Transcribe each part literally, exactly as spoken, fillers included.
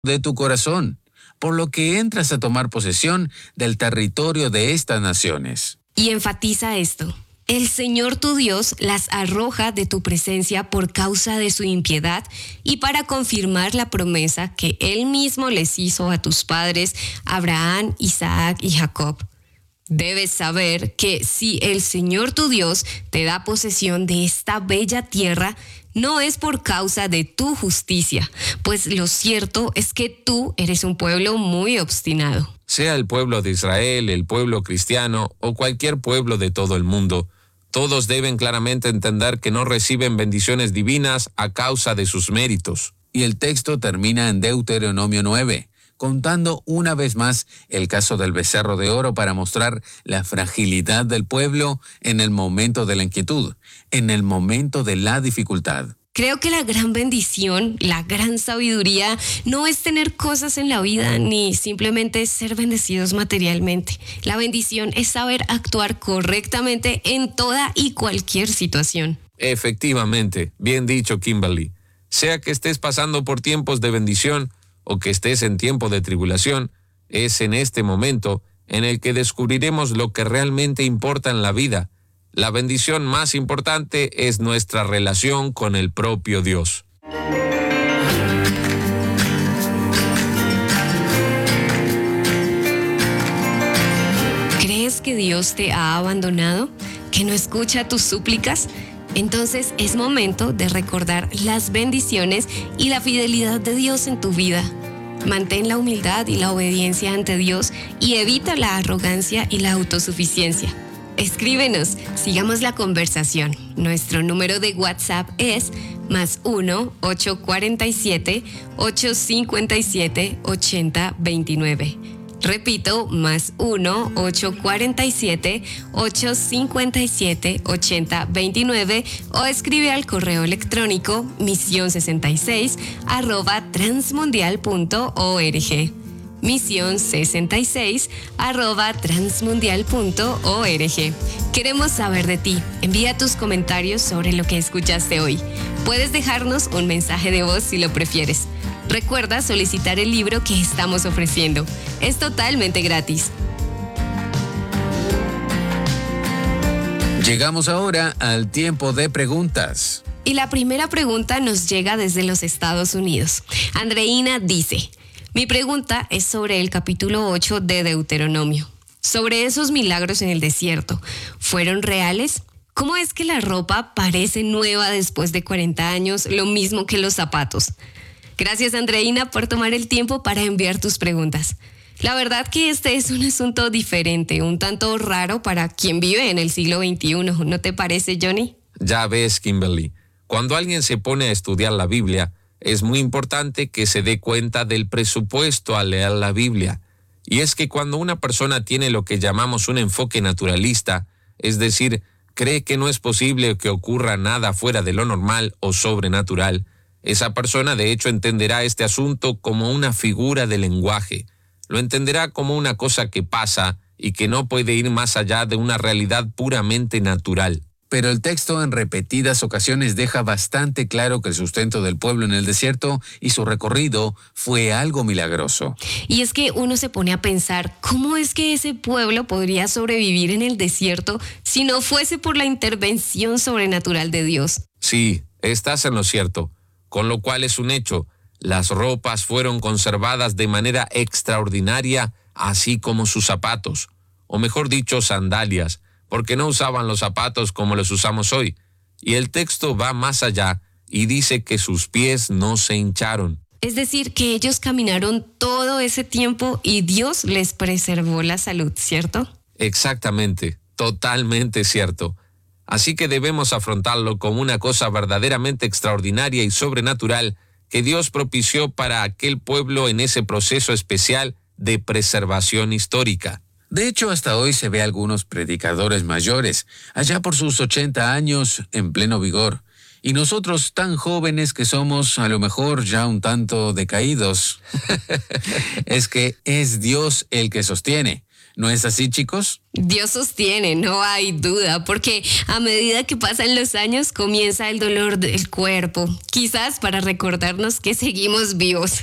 de tu corazón, por lo que entras a tomar posesión del territorio de estas naciones. Y enfatiza esto: el Señor tu Dios las arroja de tu presencia por causa de su impiedad y para confirmar la promesa que Él mismo les hizo a tus padres, Abraham, Isaac y Jacob. Debes saber que si el Señor tu Dios te da posesión de esta bella tierra, no es por causa de tu justicia, pues lo cierto es que tú eres un pueblo muy obstinado. Sea el pueblo de Israel, el pueblo cristiano o cualquier pueblo de todo el mundo, todos deben claramente entender que no reciben bendiciones divinas a causa de sus méritos. Y el texto termina en Deuteronomio nueve, contando una vez más el caso del becerro de oro para mostrar la fragilidad del pueblo en el momento de la inquietud, en el momento de la dificultad. Creo que la gran bendición, la gran sabiduría, no es tener cosas en la vida ni simplemente ser bendecidos materialmente. La bendición es saber actuar correctamente en toda y cualquier situación. Efectivamente, bien dicho, Kimberly. Sea que estés pasando por tiempos de bendición o que estés en tiempo de tribulación, es en este momento en el que descubriremos lo que realmente importa en la vida. La bendición más importante es nuestra relación con el propio Dios. ¿Crees que Dios te ha abandonado? ¿Que no escucha tus súplicas? Entonces es momento de recordar las bendiciones y la fidelidad de Dios en tu vida. Mantén la humildad y la obediencia ante Dios y evita la arrogancia y la autosuficiencia. Escríbenos, sigamos la conversación. Nuestro número de WhatsApp es más uno ocho cuatro siete ocho cinco siete ocho cero dos nueve. Repito, más uno ocho cuatro siete ocho cinco siete ocho cero dos nueve o escribe al correo electrónico misión sesenta y seis arroba transmundial punto org. misión sesenta y seis arroba transmundial punto org. Queremos saber de ti. Envía tus comentarios sobre lo que escuchaste hoy. Puedes dejarnos un mensaje de voz si lo prefieres. Recuerda solicitar el libro que estamos ofreciendo. Es totalmente gratis. Llegamos ahora al tiempo de preguntas. Y la primera pregunta nos llega desde los Estados Unidos. Andreina dice: mi pregunta es sobre el capítulo ocho de Deuteronomio. Sobre esos milagros en el desierto, ¿fueron reales? ¿Cómo es que la ropa parece nueva después de cuarenta años, lo mismo que los zapatos? Gracias, Andreina, por tomar el tiempo para enviar tus preguntas. La verdad que este es un asunto diferente, un tanto raro para quien vive en el siglo veintiuno, ¿no te parece, Johnny? Ya ves, Kimberly, cuando alguien se pone a estudiar la Biblia, es muy importante que se dé cuenta del presupuesto al leer la Biblia. Y es que cuando una persona tiene lo que llamamos un enfoque naturalista, es decir, cree que no es posible que ocurra nada fuera de lo normal o sobrenatural, esa persona de hecho entenderá este asunto como una figura de lenguaje. Lo entenderá como una cosa que pasa y que no puede ir más allá de una realidad puramente natural. Pero el texto en repetidas ocasiones deja bastante claro que el sustento del pueblo en el desierto y su recorrido fue algo milagroso. Y es que uno se pone a pensar, ¿cómo es que ese pueblo podría sobrevivir en el desierto si no fuese por la intervención sobrenatural de Dios? Sí, estás en lo cierto, con lo cual es un hecho. Las ropas fueron conservadas de manera extraordinaria, así como sus zapatos, o mejor dicho, sandalias, porque no usaban los zapatos como los usamos hoy. Y el texto va más allá y dice que sus pies no se hincharon. Es decir, que ellos caminaron todo ese tiempo y Dios les preservó la salud, ¿cierto? Exactamente, totalmente cierto. Así que debemos afrontarlo como una cosa verdaderamente extraordinaria y sobrenatural que Dios propició para aquel pueblo en ese proceso especial de preservación histórica. De hecho, hasta hoy se ve a algunos predicadores mayores, allá por sus ochenta años, en pleno vigor. Y nosotros tan jóvenes que somos, a lo mejor ya un tanto decaídos. Es que es Dios el que sostiene. ¿No es así, chicos? Dios sostiene, no hay duda, porque a medida que pasan los años comienza el dolor del cuerpo, quizás para recordarnos que seguimos vivos.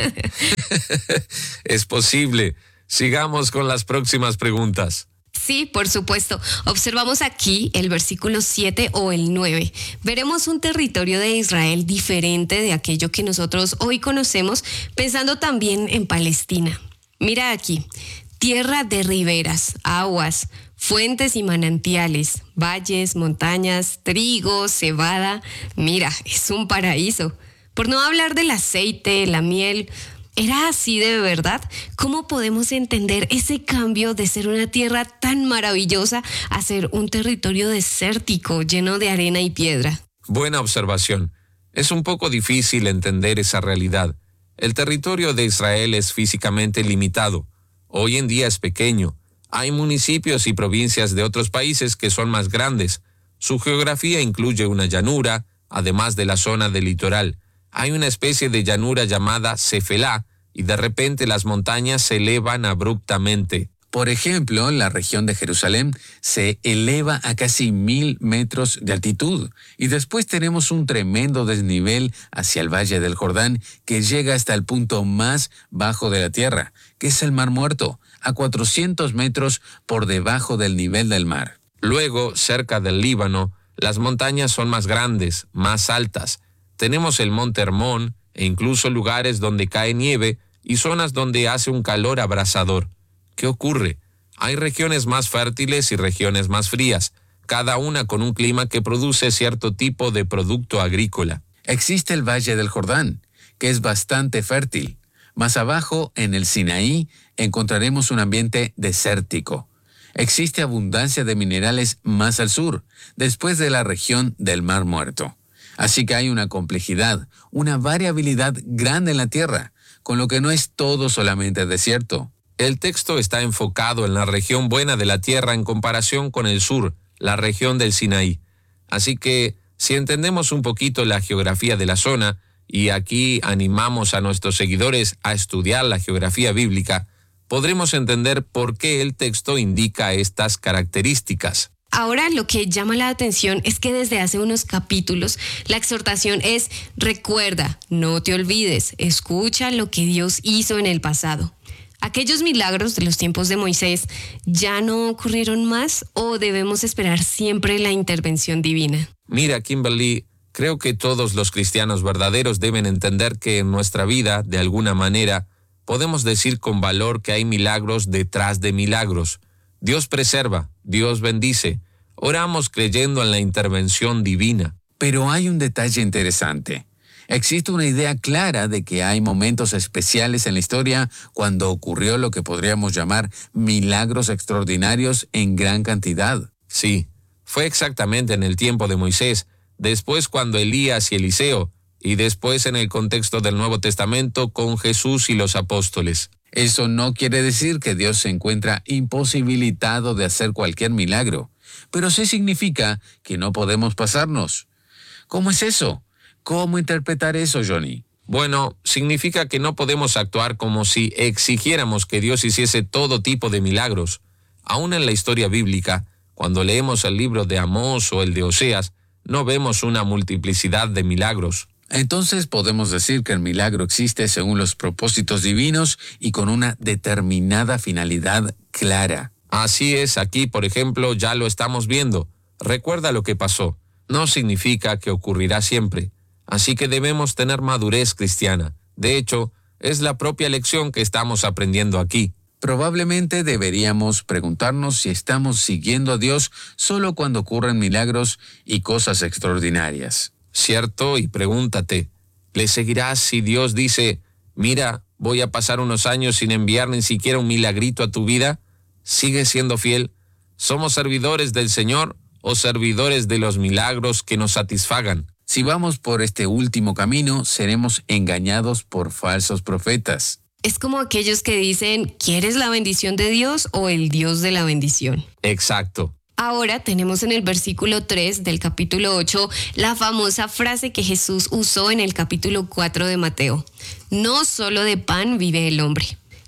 Es posible. Sigamos con las próximas preguntas. Sí, por supuesto. Observamos aquí el versículo siete o el nueve. Veremos un territorio de Israel diferente de aquello que nosotros hoy conocemos, pensando también en Palestina. Mira aquí, tierra de riberas, aguas, fuentes y manantiales, valles, montañas, trigo, cebada. Mira, es un paraíso. Por no hablar del aceite, la miel. ¿Era así de verdad? ¿Cómo podemos entender ese cambio de ser una tierra tan maravillosa a ser un territorio desértico lleno de arena y piedra? Buena observación. Es un poco difícil entender esa realidad. El territorio de Israel es físicamente limitado. Hoy en día es pequeño. Hay municipios y provincias de otros países que son más grandes. Su geografía incluye una llanura, además de la zona del litoral. Hay una especie de llanura llamada Cefelá, y de repente las montañas se elevan abruptamente. Por ejemplo, la región de Jerusalén se eleva a casi mil metros de altitud y después tenemos un tremendo desnivel hacia el Valle del Jordán que llega hasta el punto más bajo de la tierra, que es el Mar Muerto, a cuatrocientos metros por debajo del nivel del mar. Luego, cerca del Líbano, las montañas son más grandes, más altas. Tenemos el Monte Hermón e incluso lugares donde cae nieve y zonas donde hace un calor abrasador. ¿Qué ocurre? Hay regiones más fértiles y regiones más frías, cada una con un clima que produce cierto tipo de producto agrícola. Existe el Valle del Jordán, que es bastante fértil. Más abajo, en el Sinaí, encontraremos un ambiente desértico. Existe abundancia de minerales más al sur, después de la región del Mar Muerto. Así que hay una complejidad, una variabilidad grande en la tierra, con lo que no es todo solamente desierto. El texto está enfocado en la región buena de la tierra en comparación con el sur, la región del Sinaí. Así que, si entendemos un poquito la geografía de la zona, y aquí animamos a nuestros seguidores a estudiar la geografía bíblica, podremos entender por qué el texto indica estas características. Ahora lo que llama la atención es que desde hace unos capítulos la exhortación es: recuerda, no te olvides, escucha lo que Dios hizo en el pasado. ¿Aquellos milagros de los tiempos de Moisés ya no ocurrieron más o debemos esperar siempre la intervención divina? Mira, Kimberly, creo que todos los cristianos verdaderos deben entender que en nuestra vida, de alguna manera, podemos decir con valor que hay milagros detrás de milagros. Dios preserva, Dios bendice. Oramos creyendo en la intervención divina. Pero hay un detalle interesante. Existe una idea clara de que hay momentos especiales en la historia cuando ocurrió lo que podríamos llamar milagros extraordinarios en gran cantidad. Sí, fue exactamente en el tiempo de Moisés, después cuando Elías y Eliseo, y después en el contexto del Nuevo Testamento con Jesús y los apóstoles. Eso no quiere decir que Dios se encuentra imposibilitado de hacer cualquier milagro, pero sí significa que no podemos pasarnos. ¿Cómo es eso? ¿Cómo interpretar eso, Johnny? Bueno, significa que no podemos actuar como si exigiéramos que Dios hiciese todo tipo de milagros. Aún en la historia bíblica, cuando leemos el libro de Amós o el de Oseas, no vemos una multiplicidad de milagros. Entonces podemos decir que el milagro existe según los propósitos divinos y con una determinada finalidad clara. Así es, aquí, por ejemplo, ya lo estamos viendo. Recuerda lo que pasó. No significa que ocurrirá siempre. Así que debemos tener madurez cristiana. De hecho, es la propia lección que estamos aprendiendo aquí. Probablemente deberíamos preguntarnos si estamos siguiendo a Dios solo cuando ocurren milagros y cosas extraordinarias. ¿Cierto? Y pregúntate, ¿le seguirás si Dios dice, mira, voy a pasar unos años sin enviar ni siquiera un milagrito a tu vida? ¿Sigues siendo fiel? ¿Somos servidores del Señor o servidores de los milagros que nos satisfagan? Si vamos por este último camino, seremos engañados por falsos profetas. Es como aquellos que dicen, ¿quieres la bendición de Dios o el Dios de la bendición? Exacto. Ahora tenemos en el versículo tres del capítulo ocho la famosa frase que Jesús usó en el capítulo cuatro de Mateo. No solo de pan vive el hombre.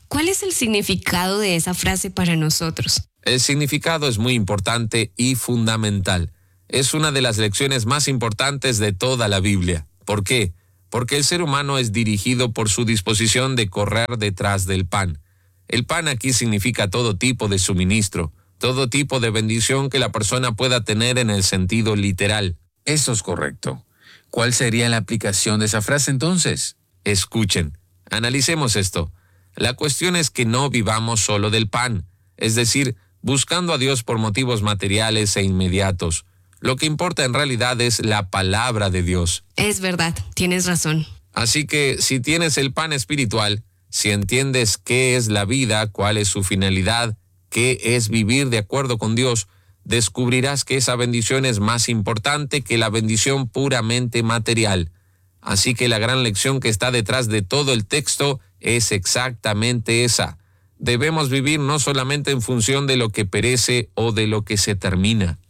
¿Cuál es el significado de esa frase para nosotros? El significado es muy importante y fundamental. Es una de las lecciones más importantes de toda la Biblia. ¿Por qué? Porque el ser humano es dirigido por su disposición de correr detrás del pan. El pan aquí significa todo tipo de suministro, todo tipo de bendición que la persona pueda tener en el sentido literal. Eso es correcto. ¿Cuál sería la aplicación de esa frase entonces? Escuchen, analicemos esto. La cuestión es que no vivamos solo del pan, es decir, buscando a Dios por motivos materiales e inmediatos. Lo que importa en realidad es la palabra de Dios. Es verdad, tienes razón. Así que si tienes el pan espiritual, si entiendes qué es la vida, cuál es su finalidad, qué es vivir de acuerdo con Dios, descubrirás que esa bendición es más importante que la bendición puramente material. Así que la gran lección que está detrás de todo el texto es exactamente esa. Debemos vivir no solamente en función de lo que perece o de lo que se termina.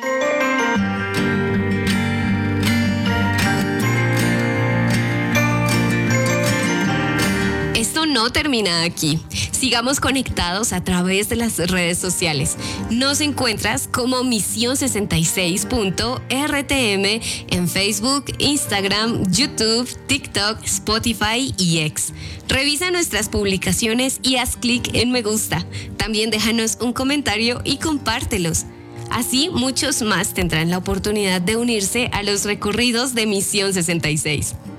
Esto no termina aquí. Sigamos conectados a través de las redes sociales. Nos encuentras como Misión sesenta y seis punto R T M en Facebook, Instagram, YouTube, TikTok, Spotify y X. Revisa nuestras publicaciones y haz clic en me gusta. También déjanos un comentario y compártelos. Así muchos más tendrán la oportunidad de unirse a los recorridos de Misión sesenta y seis.